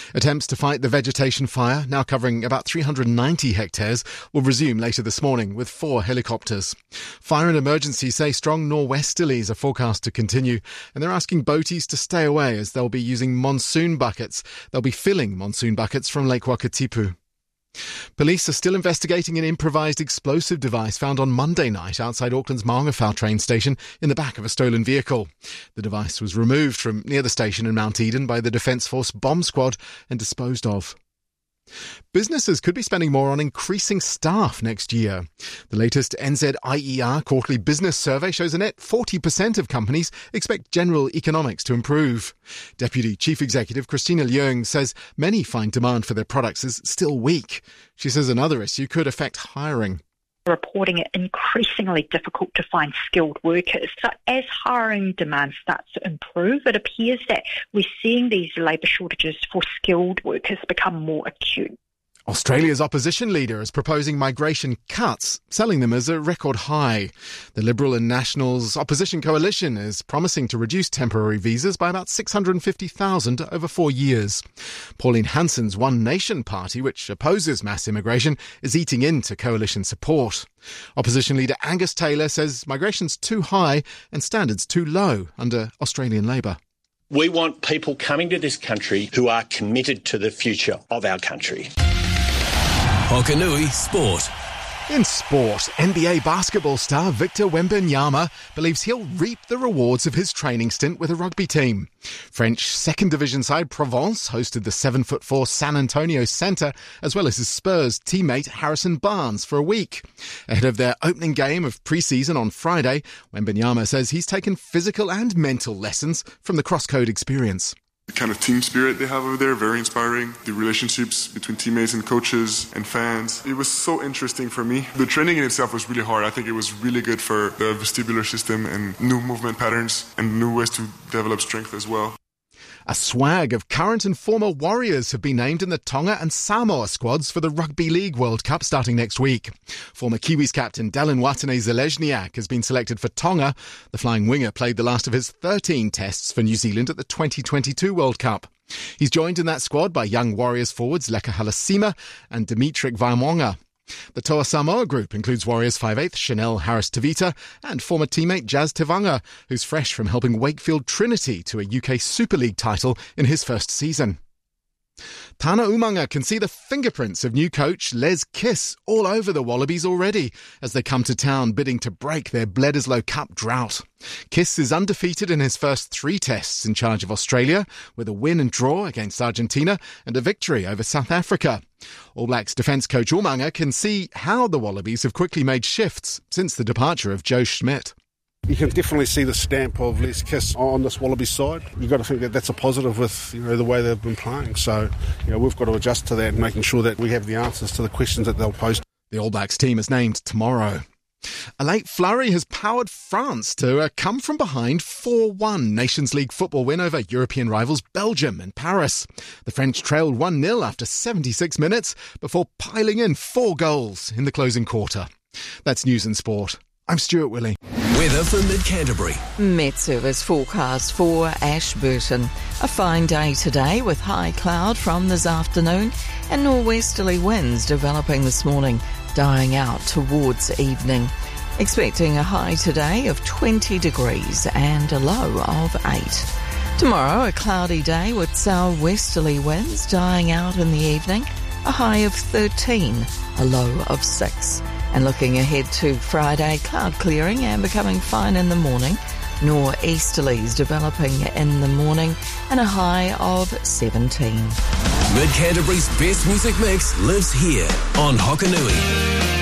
Attempts to fight the vegetation fire, now covering about 390 hectares, will resume later this morning with 4 helicopters. Fire and emergency say strong nor'westerlies are forecast to continue, and they're asking boaties to stay away as they'll be using monsoon buckets. They'll be filling monsoon buckets from Lake Wakatipu. Police are still investigating an improvised explosive device found on Monday night outside Auckland's Maungawhau train station in the back of a stolen vehicle. The device was removed from near the station in Mount Eden by the Defence Force bomb squad and disposed of. Businesses could be spending more on increasing staff next year. The latest NZIER quarterly business survey shows a net 40% of companies expect general economics to improve. Deputy Chief Executive Christina Leung says many find demand for their products is still weak. She says another issue could affect hiring. Reporting it increasingly difficult to find skilled workers. So as hiring demand starts to improve, it appears that we're seeing these labour shortages for skilled workers become more acute. Australia's opposition leader is proposing migration cuts, selling them as a record high. The Liberal and Nationals opposition coalition is promising to reduce temporary visas by about 650,000 over 4 years. Pauline Hanson's One Nation party, which opposes mass immigration, is eating into coalition support. Opposition leader Angus Taylor says migration's too high and standards too low under Australian Labor. We want people coming to this country who are committed to the future of our country. Hokanui Sport. In sport, NBA basketball star Victor Wembanyama believes he'll reap the rewards of his training stint with a rugby team. French second division side Provence hosted the 7'4" San Antonio centre as well as his Spurs teammate Harrison Barnes for a week. Ahead of their opening game of pre-season on Friday, Wembanyama says he's taken physical and mental lessons from the cross-code experience. The kind of team spirit they have over there, very inspiring. The relationships between teammates and coaches and fans. It was so interesting for me. The training in itself was really hard. I think it was really good for the vestibular system and new movement patterns and new ways to develop strength as well. A swag of current and former Warriors have been named in the Tonga and Samoa squads for the Rugby League World Cup starting next week. Former Kiwis captain Dallin Watene-Zelezniak has been selected for Tonga. The flying winger played the last of his 13 tests for New Zealand at the 2022 World Cup. He's joined in that squad by young Warriors forwards Leka Halasima and Dimitrik Vaimonga. The Toa Samoa group includes Warriors 5'8" Chanel Harris-Tavita and former teammate Jazz Tevanga, who's fresh from helping Wakefield Trinity to a UK Super League title in his first season. Tana Umanga can see the fingerprints of new coach Les Kiss all over the Wallabies already as they come to town bidding to break their Bledisloe Cup drought. Kiss is undefeated in his first 3 tests in charge of Australia, with a win and draw against Argentina and a victory over South Africa. All Blacks defence coach Umanga can see how the Wallabies have quickly made shifts since the departure of Joe Schmidt. You can definitely see the stamp of Les Kiss on this Wallabies side. You've got to think that that's a positive with the way they've been playing. So we've got to adjust to that and making sure that we have the answers to the questions that they'll pose. The All Blacks team is named tomorrow. A late flurry has powered France to a come-from-behind 4-1 Nations League football win over European rivals Belgium and Paris. The French trailed 1-0 after 76 minutes before piling in 4 goals in the closing quarter. That's news and sport. I'm Stuart Willie. Weather for Mid-Canterbury. Met Service forecast for Ashburton. A fine day today with high cloud from this afternoon and nor'westerly winds developing this morning, dying out towards evening. Expecting a high today of 20 degrees and a low of 8. Tomorrow, a cloudy day with southwesterly winds dying out in the evening, a high of 13, a low of 6. And looking ahead to Friday, cloud clearing and becoming fine in the morning. Nor'easterlies developing in the morning and a high of 17. Mid-Canterbury's best music mix lives here on Hokanui.